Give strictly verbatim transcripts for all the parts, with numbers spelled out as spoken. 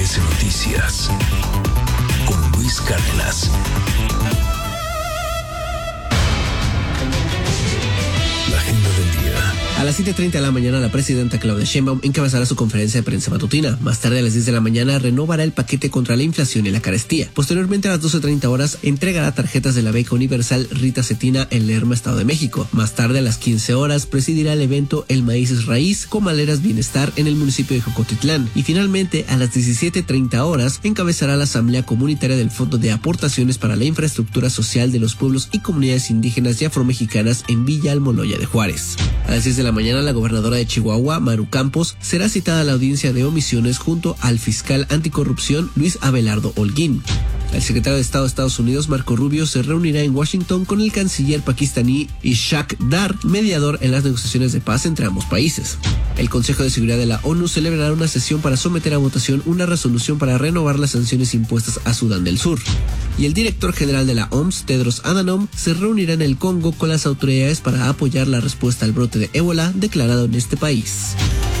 S Noticias con Luis Cárdenas. La agenda del día. A las siete treinta de la mañana, la presidenta Claudia Sheinbaum encabezará su conferencia de prensa matutina. Más tarde, a las diez de la mañana, renovará el paquete contra la inflación y la carestía. Posteriormente, a las doce treinta horas, entregará tarjetas de la beca universal Rita Cetina en Lerma, Estado de México. Más tarde, a las quince horas, presidirá el evento El Maíz es Raíz, Comaleras Bienestar en el municipio de Jocotitlán. Y finalmente, a las diecisiete treinta horas, encabezará la asamblea comunitaria del Fondo de Aportaciones para la Infraestructura Social de los Pueblos y Comunidades Indígenas y Afromexicanas en Villa Almoloya de Juárez. A las diez de la mañana, la gobernadora de Chihuahua, Maru Campos, será citada a la audiencia de omisiones junto al fiscal anticorrupción Luis Abelardo Holguín. El secretario de Estado de Estados Unidos, Marco Rubio, se reunirá en Washington con el canciller pakistaní Ishaq Dar, mediador en las negociaciones de paz entre ambos países. El Consejo de Seguridad de la ONU celebrará una sesión para someter a votación una resolución para renovar las sanciones impuestas a Sudán del Sur. Y el director general de la O M S, Tedros Adhanom, se reunirá en el Congo con las autoridades para apoyar la respuesta al brote de ébola declarado en este país.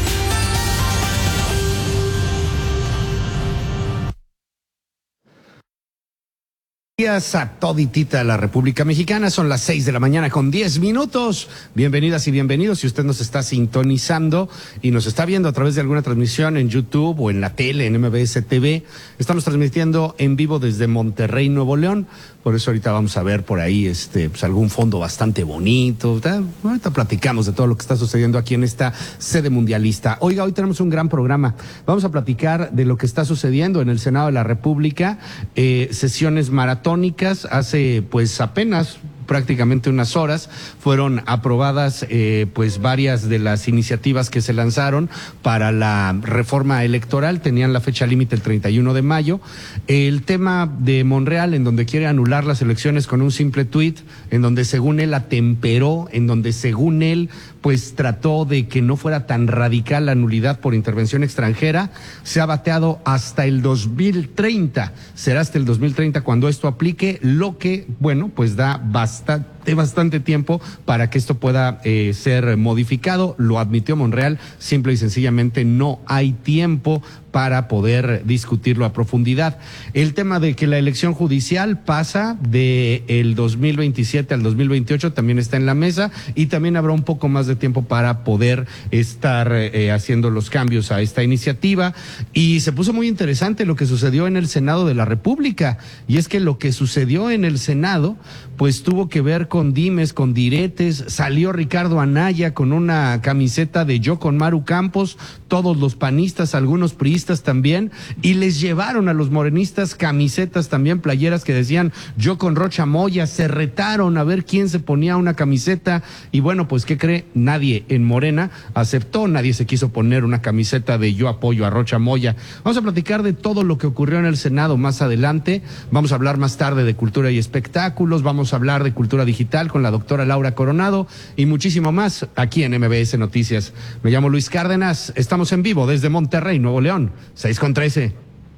Días a toditita la República Mexicana, son las seis de la mañana con diez minutos. Bienvenidas y bienvenidos. Si usted nos está sintonizando y nos está viendo a través de alguna transmisión en YouTube o en la tele, en M B S T V, estamos transmitiendo en vivo desde Monterrey, Nuevo León. Por eso ahorita vamos a ver por ahí este pues algún fondo bastante bonito. ¿Tá? Ahorita platicamos de todo lo que está sucediendo aquí en esta sede mundialista. Oiga, hoy tenemos un gran programa. Vamos a platicar de lo que está sucediendo en el Senado de la República, eh, sesiones maratónicas. Hace pues apenas prácticamente unas horas fueron aprobadas eh, pues varias de las iniciativas que se lanzaron para la reforma electoral. Tenían la fecha límite el treinta y uno de mayo. El tema de Monreal, en donde quiere anular las elecciones con un simple tuit, en donde según él atemperó, en donde según él pues trató de que no fuera tan radical la nulidad por intervención extranjera, se ha bateado hasta el dos mil treinta. Será hasta el dos mil treinta cuando esto aplique, lo que, bueno, pues da bastante Bastante, bastante tiempo para que esto pueda eh, ser modificado. Lo admitió Monreal, simple y sencillamente no hay tiempo para poder discutirlo a profundidad. El tema de que la elección judicial pasa de el dos mil veintisiete al dos mil veintiocho también está en la mesa, y también habrá un poco más de tiempo para poder estar eh, haciendo los cambios a esta iniciativa. Y se puso muy interesante lo que sucedió en el Senado de la República, y es que lo que sucedió en el Senado pues tuvo que ver con dimes, con diretes. Salió Ricardo Anaya con una camiseta de Yo con Maru Campos, todos los panistas, algunos priistas también, y les llevaron a los morenistas camisetas también, playeras que decían Yo con Rocha Moya. Se retaron a ver quién se ponía una camiseta, y bueno, pues ¿qué cree? Nadie en Morena aceptó, nadie se quiso poner una camiseta de Yo apoyo a Rocha Moya. Vamos a platicar de todo lo que ocurrió en el Senado más adelante. Vamos a hablar más tarde de cultura y espectáculos, vamos a hablar de cultura digital con la doctora Laura Coronado y muchísimo más aquí en M B S Noticias. Me llamo Luis Cárdenas, estamos en vivo desde Monterrey, Nuevo León, seis con trece.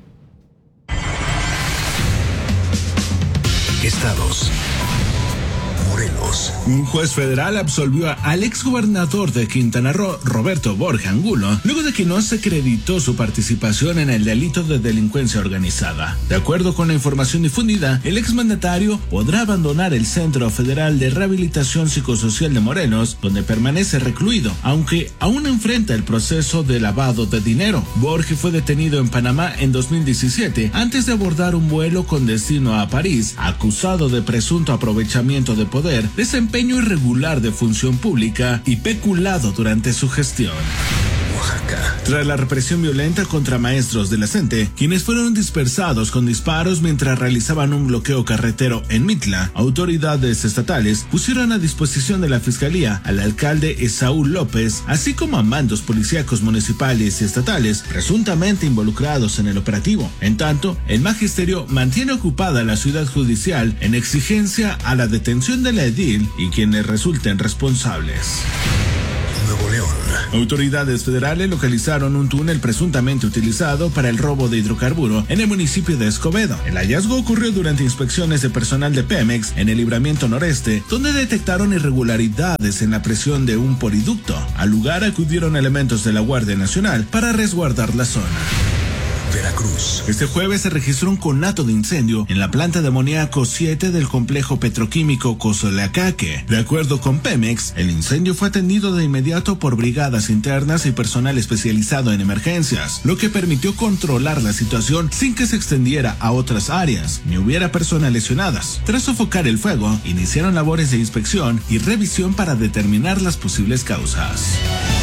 Estados. Morelos. Un juez federal absolvió al exgobernador de Quintana Roo, Roberto Borja Angulo, luego de que no se acreditó su participación en el delito de delincuencia organizada. De acuerdo con la información difundida, el exmandatario podrá abandonar el Centro Federal de Rehabilitación Psicosocial de Morelos, donde permanece recluido, aunque aún enfrenta el proceso de lavado de dinero. Borja fue detenido en Panamá en dos mil diecisiete, antes de abordar un vuelo con destino a París, acusado de presunto aprovechamiento de poder, desempeño irregular de función pública y peculado durante su gestión. Oaxaca. Tras la represión violenta contra maestros de la CENTE, quienes fueron dispersados con disparos mientras realizaban un bloqueo carretero en Mitla, autoridades estatales pusieron a disposición de la Fiscalía al alcalde Esaú López, así como a mandos policíacos municipales y estatales presuntamente involucrados en el operativo. En tanto, el magisterio mantiene ocupada la ciudad judicial en exigencia a la detención de la edil y quienes resulten responsables. Nuevo León. Autoridades federales localizaron un túnel presuntamente utilizado para el robo de hidrocarburo en el municipio de Escobedo. El hallazgo ocurrió durante inspecciones de personal de Pemex en el libramiento noreste, donde detectaron irregularidades en la presión de un poliducto. Al lugar acudieron elementos de la Guardia Nacional para resguardar la zona. Veracruz. Este jueves se registró un conato de incendio en la planta de amoníaco siete del complejo petroquímico Cozoleacaque. De acuerdo con Pemex, el incendio fue atendido de inmediato por brigadas internas y personal especializado en emergencias, lo que permitió controlar la situación sin que se extendiera a otras áreas ni hubiera personas lesionadas. Tras sofocar el fuego, iniciaron labores de inspección y revisión para determinar las posibles causas.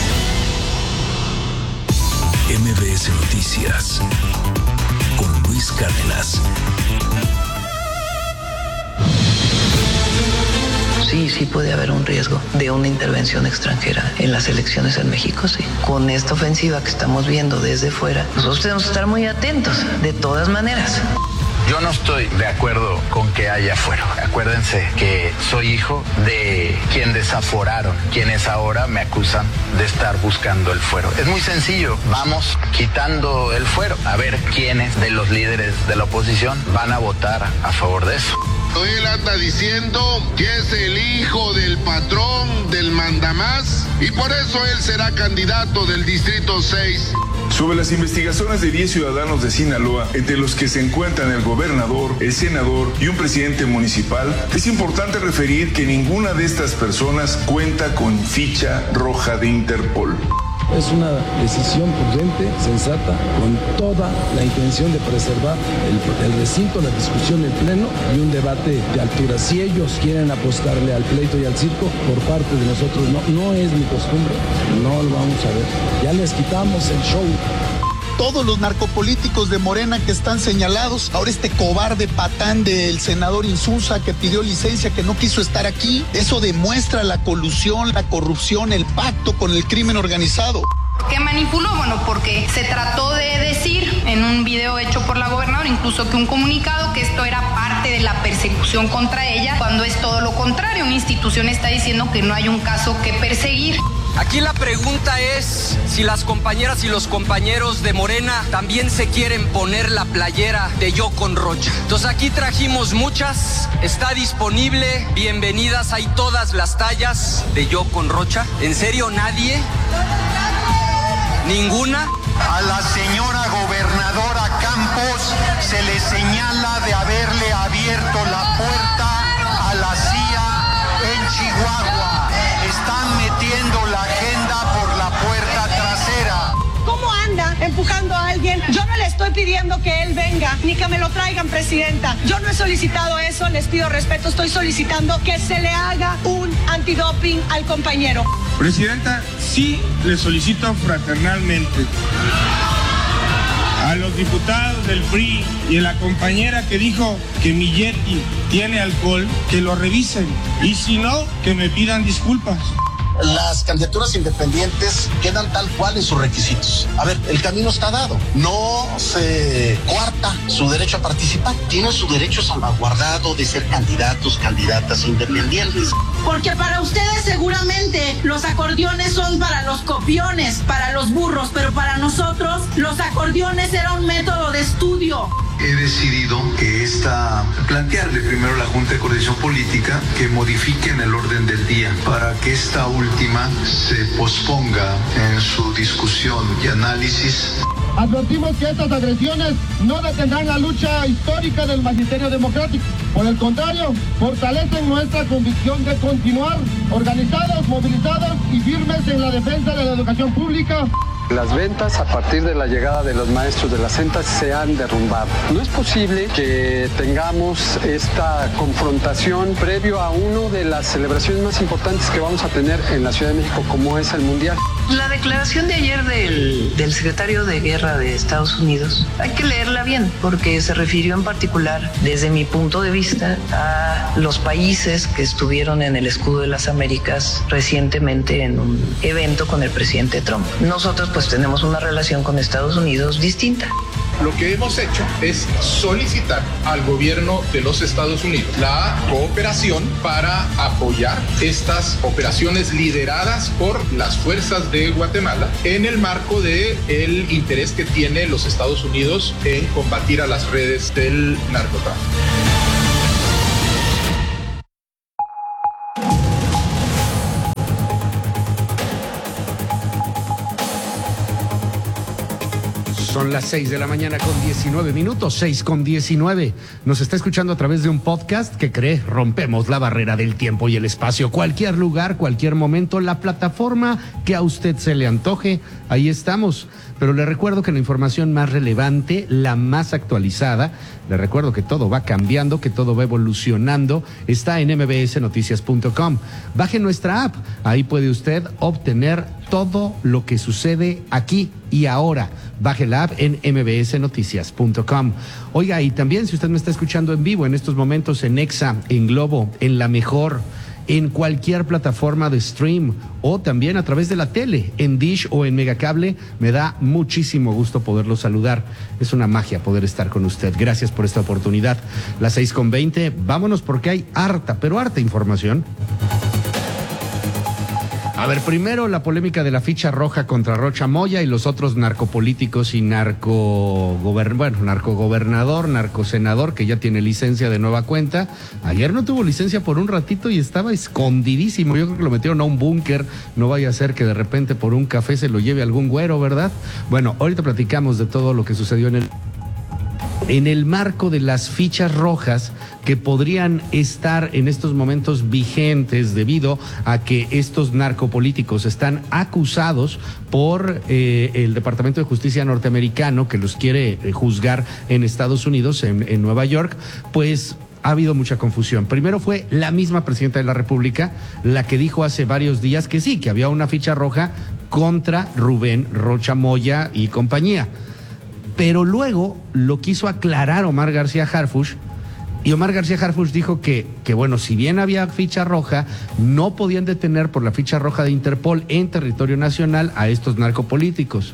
M B S Noticias con Luis Cárdenas. Sí, sí puede haber un riesgo de una intervención extranjera en las elecciones en México, sí. Con esta ofensiva que estamos viendo desde fuera, nosotros tenemos que estar muy atentos, de todas maneras. Yo no estoy de acuerdo con que haya fuero. Acuérdense que soy hijo de quien desaforaron, quienes ahora me acusan de estar buscando el fuero. Es muy sencillo, vamos quitando el fuero, a ver quiénes de los líderes de la oposición van a votar a favor de eso. Él anda diciendo que es el hijo del patrón, del mandamás, y por eso él será candidato del Distrito seis. Sobre las investigaciones de diez ciudadanos de Sinaloa, entre los que se encuentran el gobernador, el senador y un presidente municipal, es importante referir que ninguna de estas personas cuenta con ficha roja de Interpol. Es una decisión prudente, sensata, con toda la intención de preservar el, el recinto, la discusión, el pleno y un debate de altura. Si ellos quieren apostarle al pleito y al circo, por parte de nosotros no, no es mi costumbre, no lo vamos a ver. Ya les quitamos el show. Todos los narcopolíticos de Morena que están señalados, ahora este cobarde patán del senador Insunza que pidió licencia, que no quiso estar aquí, eso demuestra la colusión, la corrupción, el pacto con el crimen organizado. ¿Qué manipuló? Bueno, porque se trató de decir en un video hecho por la gobernadora, incluso que un comunicado, que esto era parte de la persecución contra ella, cuando es todo lo contrario. Una institución está diciendo que no hay un caso que perseguir. Aquí la pregunta es si las compañeras y los compañeros de Morena también se quieren poner la playera de Yo con Rocha. Entonces aquí trajimos muchas, está disponible, bienvenidas, hay todas las tallas de Yo con Rocha. ¿En serio nadie? ¿Ninguna? A la señora gobernadora Campos se le señala de haberle abierto la puerta a la C I A en Chihuahua. Están metiendo la agenda por la puerta trasera. ¿Cómo anda empujando a alguien? Yo no le estoy pidiendo que él venga, ni que me lo traigan, presidenta. Yo no he solicitado eso, les pido respeto. Estoy solicitando que se le haga un antidoping al compañero. Presidenta, sí le solicito fraternalmente a los diputados del P R I y a la compañera que dijo que mi Yeti tiene alcohol, que lo revisen, y si no, que me pidan disculpas. Las candidaturas independientes quedan tal cual en sus requisitos. A ver, el camino está dado. No se coarta su derecho a participar. Tienen su derecho salvaguardado de ser candidatos, candidatas independientes. Porque para ustedes seguramente los acordeones son para los copiones, para los burros, pero para nosotros los acordeones era un método de estudio. He decidido que esta, plantearle primero a la Junta de Coordinación Política que modifiquen el orden del día para que esta última se posponga en su discusión y análisis. Advertimos que estas agresiones no detendrán la lucha histórica del magisterio democrático. Por el contrario, fortalecen nuestra convicción de continuar organizados, movilizados y firmes en la defensa de la educación pública. Las ventas a partir de la llegada de los maestros de las centas se han derrumbado. No es posible que tengamos esta confrontación previo a una de las celebraciones más importantes que vamos a tener en la Ciudad de México, como es el Mundial. La declaración de ayer del, del secretario de Guerra de Estados Unidos, hay que leerla bien, porque se refirió en particular, desde mi punto de vista, a los países que estuvieron en el Escudo de las Américas recientemente en un evento con el presidente Trump. Nosotros pues tenemos una relación con Estados Unidos distinta. Lo que hemos hecho es solicitar al gobierno de los Estados Unidos la cooperación para apoyar estas operaciones lideradas por las fuerzas de Guatemala en el marco de el interés que tiene los Estados Unidos en combatir a las redes del narcotráfico. Son las seis de la mañana con diecinueve minutos, seis con diecinueve. Nos está escuchando a través de un podcast que cree rompemos la barrera del tiempo y el espacio. Cualquier lugar, cualquier momento, la plataforma que a usted se le antoje, ahí estamos. Pero le recuerdo que la información más relevante, la más actualizada, le recuerdo que todo va cambiando, que todo va evolucionando, está en eme be ese noticias punto com. Baje nuestra app, ahí puede usted obtener todo lo que sucede aquí y ahora. Baje la app en eme be ese noticias punto com. Oiga, y también si usted me está escuchando en vivo en estos momentos en Exa, en Globo, en La Mejor, en cualquier plataforma de stream o también a través de la tele, en Dish o en Megacable, me da muchísimo gusto poderlo saludar. Es una magia poder estar con usted. Gracias por esta oportunidad. Las seis con veinte, vámonos porque hay harta, pero harta información. A ver, primero la polémica de la ficha roja contra Rocha Moya y los otros narcopolíticos y narco bueno, narcogobernador, narcosenador que ya tiene licencia de nueva cuenta. Ayer no tuvo licencia por un ratito y estaba escondidísimo. Yo creo que lo metieron a un búnker. No vaya a ser que de repente por un café se lo lleve algún güero, ¿verdad? Bueno, ahorita platicamos de todo lo que sucedió en el en el marco de las fichas rojas que podrían estar en estos momentos vigentes debido a que estos narcopolíticos están acusados por eh, el Departamento de Justicia norteamericano que los quiere eh, juzgar en Estados Unidos, en, en Nueva York, pues ha habido mucha confusión. Primero fue la misma presidenta de la República la que dijo hace varios días que sí, que había una ficha roja contra Rubén Rocha Moya y compañía. Pero luego lo quiso aclarar Omar García Harfuch, y Omar García Harfuch dijo que, que, bueno, si bien había ficha roja, no podían detener por la ficha roja de Interpol en territorio nacional a estos narcopolíticos.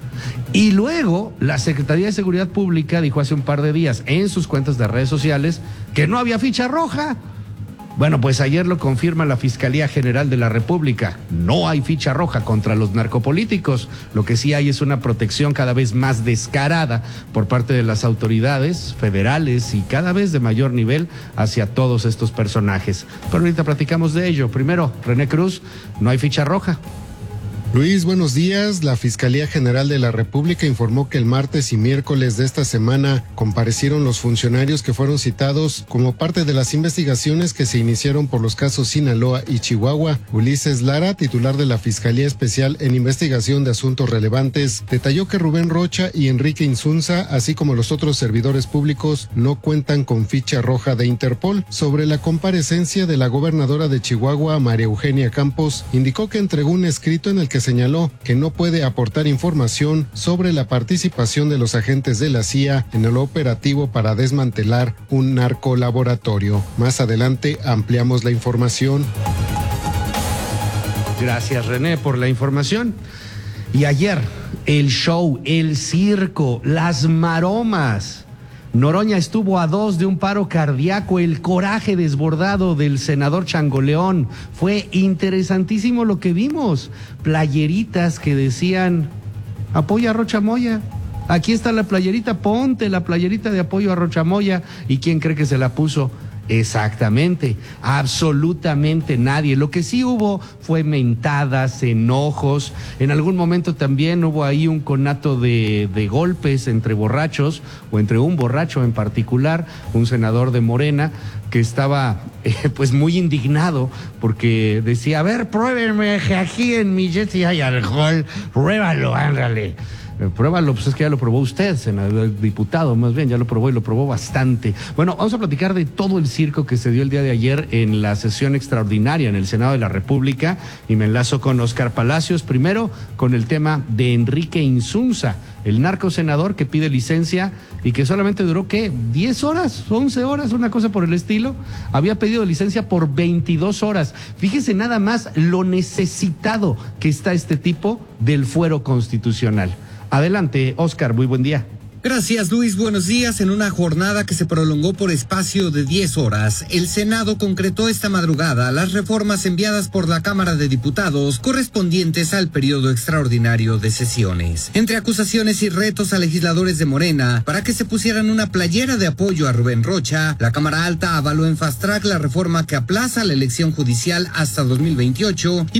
Y luego la Secretaría de Seguridad Pública dijo hace un par de días en sus cuentas de redes sociales que no había ficha roja. Bueno, pues ayer lo confirma la Fiscalía General de la República. No hay ficha roja contra los narcopolíticos. Lo que sí hay es una protección cada vez más descarada por parte de las autoridades federales y cada vez de mayor nivel hacia todos estos personajes. Pero ahorita platicamos de ello. Primero, René Cruz, no hay ficha roja. Luis, buenos días. La Fiscalía General de la República informó que el martes y miércoles de esta semana comparecieron los funcionarios que fueron citados como parte de las investigaciones que se iniciaron por los casos Sinaloa y Chihuahua. Ulises Lara, titular de la Fiscalía Especial en Investigación de Asuntos Relevantes, detalló que Rubén Rocha y Enrique Insunza, así como los otros servidores públicos, no cuentan con ficha roja de Interpol. Sobre la comparecencia de la gobernadora de Chihuahua, María Eugenia Campos, indicó que entregó un escrito en el que señaló que no puede aportar información sobre la participación de los agentes de la C I A en el operativo para desmantelar un narcolaboratorio. Más adelante ampliamos la información. Gracias, René, por la información. Y ayer, el show, el circo, las maromas. Noroña estuvo a dos de un paro cardíaco, el coraje desbordado del senador Changoleón. Fue interesantísimo lo que vimos. Playeritas que decían, apoya a Rocha Moya. Aquí está la playerita, ponte la playerita de apoyo a Rocha Moya. ¿Y quién cree que se la puso? Exactamente, absolutamente nadie. Lo que sí hubo fue mentadas, enojos. En algún momento también hubo ahí un conato de, de golpes entre borrachos, o entre un borracho en particular, un senador de Morena, que estaba eh, pues muy indignado porque decía, a ver, pruébenme que aquí en mi jet si hay alcohol, pruébalo, ándale. Pruébalo, pues es que ya lo probó usted, senador, diputado, más bien, ya lo probó y lo probó bastante. Bueno, vamos a platicar de todo el circo que se dio el día de ayer en la sesión extraordinaria en el Senado de la República, y me enlazo con Oscar Palacios, primero con el tema de Enrique Insunza, el narcosenador que pide licencia y que solamente duró, ¿qué? diez horas, once horas, una cosa por el estilo. Había pedido licencia por veintidós horas. Fíjese nada más lo necesitado que está este tipo del fuero constitucional. Adelante, Oscar, muy buen día. Gracias, Luis. Buenos días. En una jornada que se prolongó por espacio de diez horas, el Senado concretó esta madrugada las reformas enviadas por la Cámara de Diputados correspondientes al periodo extraordinario de sesiones. Entre acusaciones y retos a legisladores de Morena para que se pusieran una playera de apoyo a Rubén Rocha, la Cámara Alta avaló en fast track la reforma que aplaza la elección judicial hasta dos mil veintiocho y